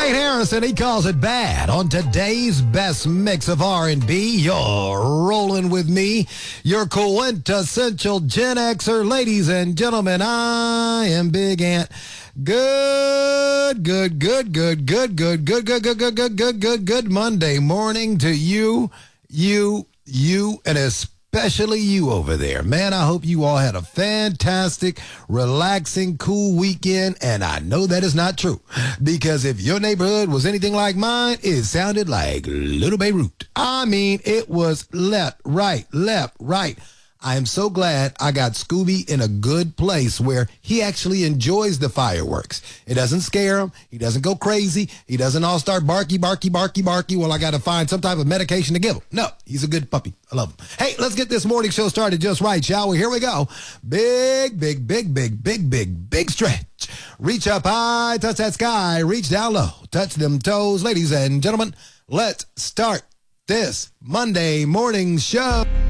Wayne Harrison, he calls it bad. On today's best mix of R&B, you're rolling with me, your quintessential Gen Xer. Ladies and gentlemen, I am Big Ant. Good Monday morning to you, and especially you over there. Man, I hope you all had a fantastic, relaxing, cool weekend, and I know that is not true, because if your neighborhood was anything like mine, it sounded like Little Beirut. I mean, it was left, right. I am so glad I got Scooby in a good place where he actually enjoys the fireworks. It doesn't scare him. He doesn't go crazy. He doesn't all start barky. Well, I got to find some type of medication to give him. No, he's a good puppy. I love him. Hey, let's get this morning show started just right, shall we? Here we go. Big stretch. Reach up high, touch that sky, reach down low, touch them toes. Ladies and gentlemen, let's start this Monday morning show.